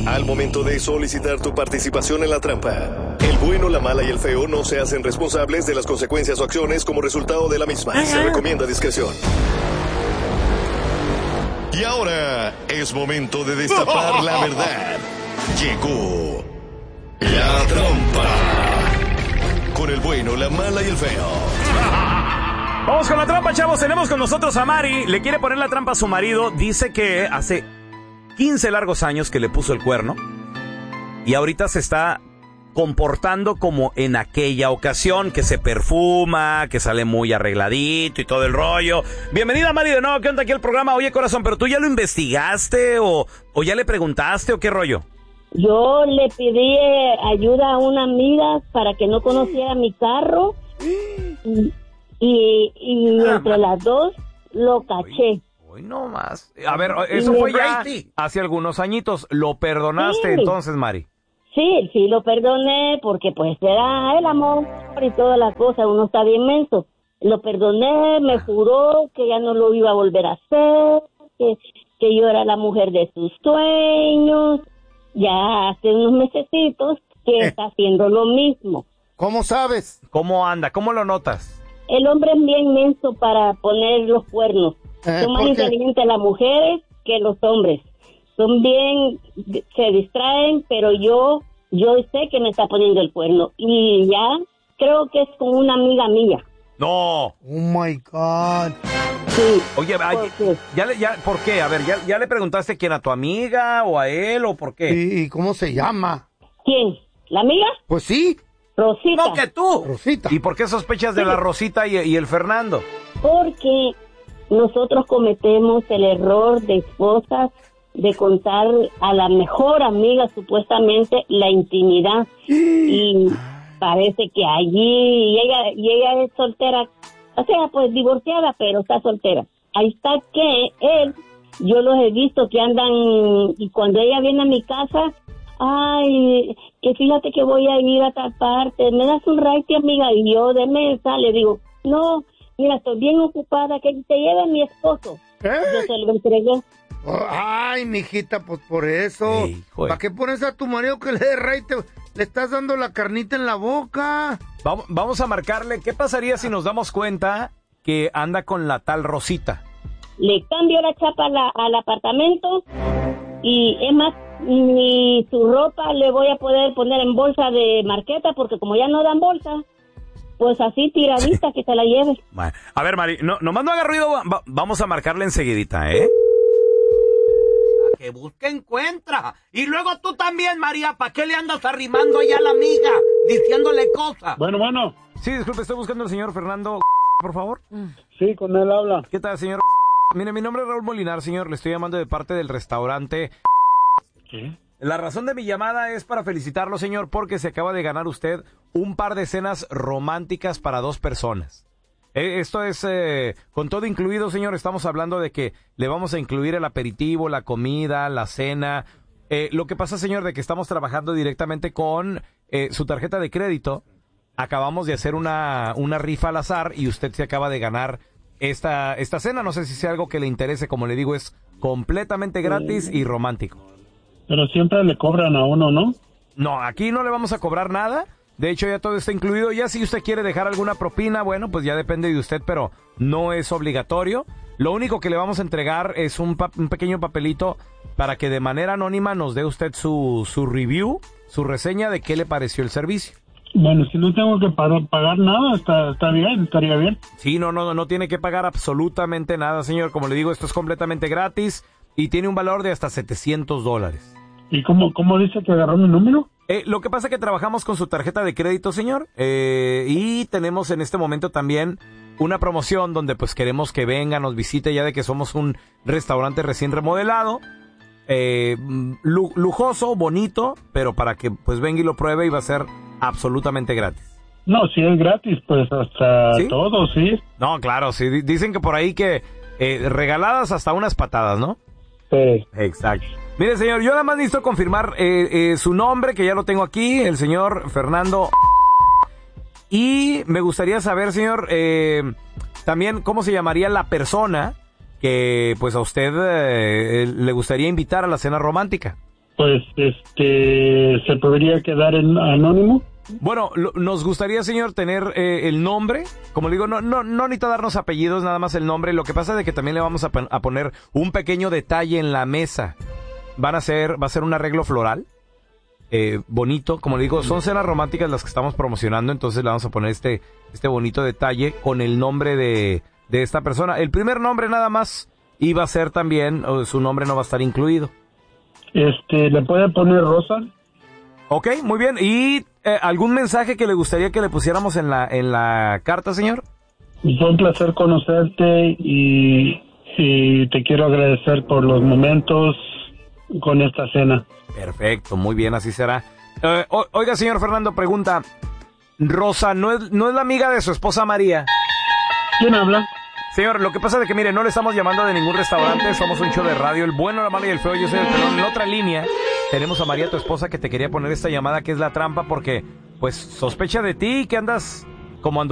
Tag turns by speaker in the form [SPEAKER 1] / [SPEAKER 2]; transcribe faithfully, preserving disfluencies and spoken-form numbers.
[SPEAKER 1] Al momento de solicitar tu participación en la trampa, el bueno, la mala y el feo no se hacen responsables de las consecuencias o acciones como resultado de la misma. Se recomienda discreción. Y ahora es momento de destapar la verdad. Llegó la trampa. Con el bueno, la mala y el feo.
[SPEAKER 2] Vamos con la trampa, chavos. Tenemos con nosotros a Mari. Le quiere poner la trampa a su marido. Dice que hace quince largos años que le puso el cuerno. Y ahorita se está comportando como en aquella ocasión, que se perfuma, que sale muy arregladito y todo el rollo. Bienvenida, Mari, de nuevo. ¿Qué onda aquí el programa? Oye, corazón, ¿pero tú ya lo investigaste o, o ya le preguntaste o qué rollo?
[SPEAKER 3] Yo le pedí ayuda a una amiga para que no conociera mi carro y, y, y entre las dos lo caché.
[SPEAKER 2] Hoy no más. A ver, eso fue ya hace algunos añitos. ¿Lo perdonaste sí. entonces, Mari?
[SPEAKER 3] Sí, sí lo perdoné porque pues era el amor y todas las cosas, uno está bien menso. Lo perdoné, me juró que ya no lo iba a volver a hacer, que, que yo era la mujer de sus sueños. Ya hace unos mesecitos que eh. está haciendo lo mismo.
[SPEAKER 4] ¿Cómo sabes?
[SPEAKER 2] ¿Cómo anda? ¿Cómo lo notas?
[SPEAKER 3] El hombre es bien menso para poner los cuernos. Eh, Son más inteligentes las mujeres que los hombres. Son bien, se distraen, pero yo, yo sé que me está poniendo el cuerno. Y ya creo que es con una amiga mía.
[SPEAKER 2] No.
[SPEAKER 4] Oh my God.
[SPEAKER 3] Sí.
[SPEAKER 2] Oye, ay, ya, le, ya, ¿por qué? A ver, ¿ya, ¿ya le preguntaste quién, a tu amiga o a él o por qué?
[SPEAKER 4] ¿Y, y cómo se llama?
[SPEAKER 3] ¿Quién? ¿La amiga?
[SPEAKER 4] Pues sí.
[SPEAKER 3] Rosita.
[SPEAKER 2] No, que tú.
[SPEAKER 4] Rosita.
[SPEAKER 2] ¿Y por qué sospechas sí. de la Rosita y, y el Fernando?
[SPEAKER 3] Porque nosotros cometemos el error de esposas de contar a la mejor amiga supuestamente la intimidad y parece que allí y ella y ella es soltera, o sea, pues divorciada, pero está soltera. Ahí está que él, yo los he visto que andan y cuando ella viene a mi casa, ay, que fíjate que voy a ir a tal parte, me das un raite, amiga, y yo de mesa le digo, no, mira, estoy bien ocupada, que te lleve mi esposo. ¿Eh? Yo se lo entregué.
[SPEAKER 4] Oh, ay, mijita, pues por eso. Sí, ¿para qué pones a tu marido que le dé raite? Le estás dando la carnita en la boca.
[SPEAKER 2] Vamos, vamos a marcarle. ¿Qué pasaría si nos damos cuenta que anda con la tal Rosita?
[SPEAKER 3] Le cambio la chapa la, al apartamento y es más, ni su ropa le voy a poder poner en bolsa de marqueta porque como ya no dan bolsa, pues así tiradita que se la lleve.
[SPEAKER 2] A ver, Mari, no, nomás no haga ruido, va, vamos a marcarle enseguidita, ¿eh?
[SPEAKER 5] Que busque encuentra. Y luego tú también, María, ¿para qué le andas arrimando allá a la amiga? Diciéndole cosas.
[SPEAKER 6] Bueno, bueno.
[SPEAKER 2] Sí, disculpe, estoy buscando al señor Fernando, por favor.
[SPEAKER 6] Sí, con él habla.
[SPEAKER 2] ¿Qué tal, señor? Mire, mi nombre es Raúl Molinar, señor. Le estoy llamando de parte del restaurante.
[SPEAKER 6] ¿Qué?
[SPEAKER 2] La razón de mi llamada es para felicitarlo, señor, porque se acaba de ganar usted un par de cenas románticas para dos personas. Esto es, eh, con todo incluido, señor, estamos hablando de que le vamos a incluir el aperitivo, la comida, la cena. Eh, lo que pasa, señor, de que estamos trabajando directamente con eh, su tarjeta de crédito. Acabamos de hacer una, una rifa al azar y usted se acaba de ganar esta, esta cena. No sé si sea algo que le interese, como le digo, es completamente gratis y romántico.
[SPEAKER 6] Pero siempre le cobran a uno, ¿no?
[SPEAKER 2] No, aquí no le vamos a cobrar nada. De hecho, ya todo está incluido. Ya si usted quiere dejar alguna propina, bueno, pues ya depende de usted, pero no es obligatorio. Lo único que le vamos a entregar es un, pa- un pequeño papelito para que de manera anónima nos dé usted su, su review, su reseña de qué le pareció el servicio.
[SPEAKER 6] Bueno, si no tengo que pagar, pagar nada, está, está bien, estaría bien.
[SPEAKER 2] Sí, no, no, no tiene que pagar absolutamente nada, señor. Como le digo, esto es completamente gratis y tiene un valor de hasta setecientos dólares.
[SPEAKER 6] ¿Y cómo, cómo dice que agarró mi número?
[SPEAKER 2] Eh, lo que pasa es que trabajamos con su tarjeta de crédito, señor, eh, y tenemos en este momento también una promoción donde pues queremos que venga, nos visite, ya de que somos un restaurante recién remodelado, eh, lu- lujoso, bonito, pero para que pues venga y lo pruebe y va a ser absolutamente gratis.
[SPEAKER 6] No, si es gratis, pues hasta ¿sí? todo, sí.
[SPEAKER 2] No, claro, sí, D- dicen que por ahí que eh, regaladas hasta unas patadas, ¿no?
[SPEAKER 6] Sí.
[SPEAKER 2] Exacto. Mire, señor, yo nada más necesito confirmar eh, eh, su nombre, que ya lo tengo aquí, el señor Fernando. Y me gustaría saber, señor, eh, también cómo se llamaría la persona que, pues, a usted eh, le gustaría invitar a la cena romántica.
[SPEAKER 6] Pues pues, este, ¿se podría quedar en anónimo?
[SPEAKER 2] Bueno, lo, nos gustaría, señor, tener eh, el nombre. Como le digo, no no no necesita darnos apellidos, nada más el nombre. Lo que pasa es de que también le vamos a, a poner un pequeño detalle en la mesa. Van a ser, va a ser un arreglo floral, eh, bonito. Como le digo, son cenas románticas las que estamos promocionando, entonces le vamos a poner este este bonito detalle con el nombre de, de esta persona. El primer nombre nada más iba a ser también, o su nombre no va a estar incluido.
[SPEAKER 6] Este, ¿le puede poner Rosa?
[SPEAKER 2] Ok, muy bien. ¿Y eh, algún mensaje que le gustaría que le pusiéramos en la en la carta, señor?
[SPEAKER 6] Fue un placer conocerte y, y te quiero agradecer por los momentos con esta cena.
[SPEAKER 2] Perfecto, muy bien, así será. Eh, o, oiga, señor Fernando, pregunta. Rosa, ¿no es, ¿no es la amiga de su esposa María?
[SPEAKER 6] ¿Quién habla?
[SPEAKER 2] Señor, lo que pasa es que, mire, no le estamos llamando de ningún restaurante, somos un show de radio, el bueno, la mala y el feo, yo soy el pelón. En otra línea tenemos a María, tu esposa, que te quería poner esta llamada, que es la trampa, porque, pues, sospecha de ti, que andas como andu